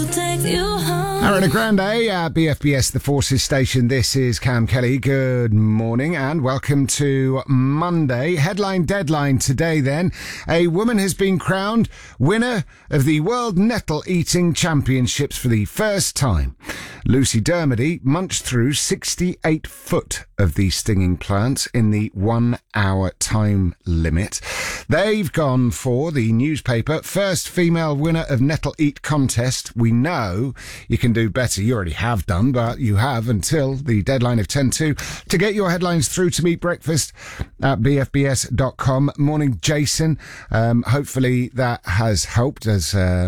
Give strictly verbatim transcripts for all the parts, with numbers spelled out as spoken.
Ariana Grande at B F B S, the Forces Station. This is Cam Kelly. Good morning and welcome to Monday. Headline deadline today then. A woman has been crowned winner of the World Nettle Eating Championships for the first time. Lucy Dermody munched through sixty-eight foot of these stinging plants in the one hour time limit. They've gone for the newspaper first female winner of Nettle Eat contest. We know you can do better. You already have done, but you have until the deadline of ten to to get your headlines through to me. Breakfast at b f b s dot com. Morning, Jason. Um, hopefully that has helped as uh,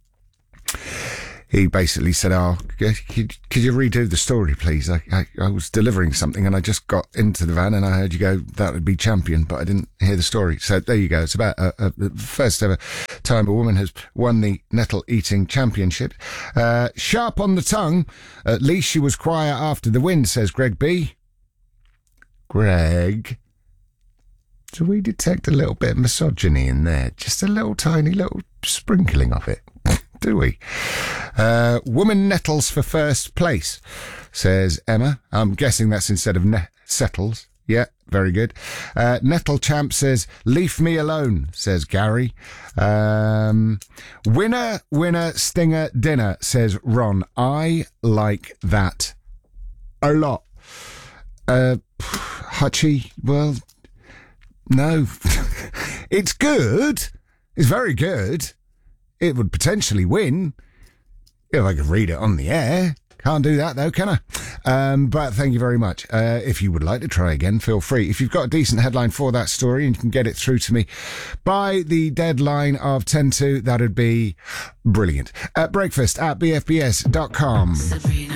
he basically said, oh, could, could you redo the story, please? I, I, I was delivering something and I just got into the van and I heard you go, that would be champion, but I didn't hear the story. So there you go. It's about uh, uh, the first ever time a woman has won the Nettle Eating Championship. Uh, sharp on the tongue. At least she was quiet after the win, says Greg B. Greg, do we detect a little bit of misogyny in there? Just a little tiny little sprinkling of it. Do we? Uh, woman nettles for first place, says Emma. I'm guessing that's instead of ne- settles. Yeah, very good. Uh, Nettle Champ says, leave me alone, says Gary. Um, winner, winner, stinger, dinner, says Ron. I like that a lot. Uh, Hutchie, well, no. It's good. It's very good. It would potentially win if I could read it on the air. Can't do that though, can I? Um, but thank you very much. Uh, if you would like to try again, feel free. If you've got a decent headline for that story and you can get it through to me by the deadline of ten to, that'd be brilliant. At breakfast at b f b s dot com. Sabrina.